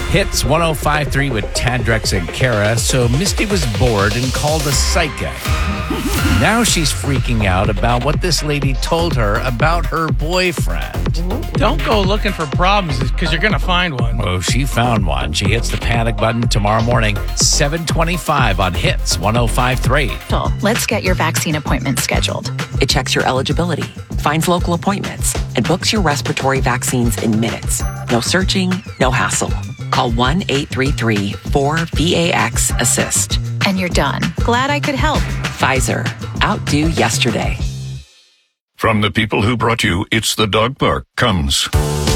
Hits 105.3 with Tadrex and Kara. So Misty was bored and called a psychic. Now she's freaking out about what this lady told her about her boyfriend. Don't go looking for problems because you're going to find one. Oh, she found one. She hits the panic button tomorrow morning, 7:25 on Hits 105.3. Let's get your vaccine appointment scheduled. It checks your eligibility, finds local appointments, and books your respiratory vaccines in minutes. No searching, no hassle. Call 1-833-4VAX-ASSIST. And you're done. Glad I could help. Pfizer. Outdo yesterday. From the people who brought you It's the Dog Park comes